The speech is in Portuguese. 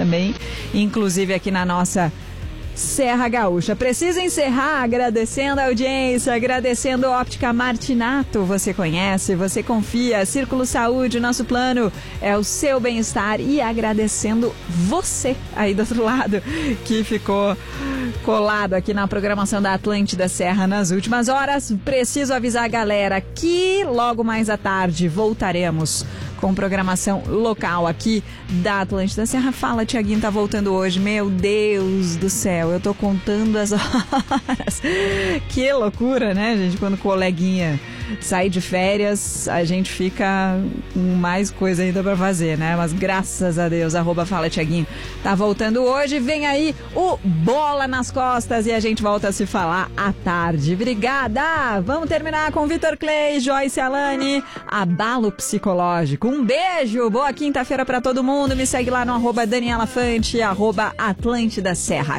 também, inclusive aqui na nossa Serra Gaúcha. Preciso encerrar agradecendo a audiência, agradecendo Óptica Martinato. Você conhece, você confia. Círculo Saúde, nosso plano é o seu bem-estar. E agradecendo você aí do outro lado, que ficou colado aqui na programação da Atlântida Serra nas últimas horas. Preciso avisar a galera que logo mais à tarde voltaremos com programação local aqui da Atlântida Serra. Fala, Tiaguinho, tá voltando hoje. Meu Deus do céu, eu tô contando as horas. Que loucura, né, gente? Quando o coleguinha sai de férias, a gente fica com mais coisa ainda pra fazer, né? Mas graças a Deus, @Fala Tiaguinho tá voltando hoje. Vem aí o Bola nas Costas e a gente volta a se falar à tarde. Obrigada! Vamos terminar com Vitor Clay, Joyce Alane, Abalo Psicológico. Um beijo, boa quinta-feira pra todo mundo. Me segue lá no @Daniela Fante, @Atlântida Serra.